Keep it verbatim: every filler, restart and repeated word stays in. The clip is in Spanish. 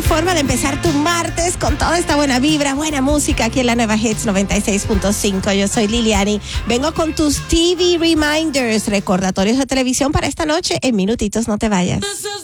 forma de empezar tu martes con toda esta buena vibra, buena música aquí en la Nueva Hits noventa y seis punto cinco. Yo soy Liliani. Vengo con tus T V Reminders, recordatorios de televisión para esta noche. En minutitos, no te vayas.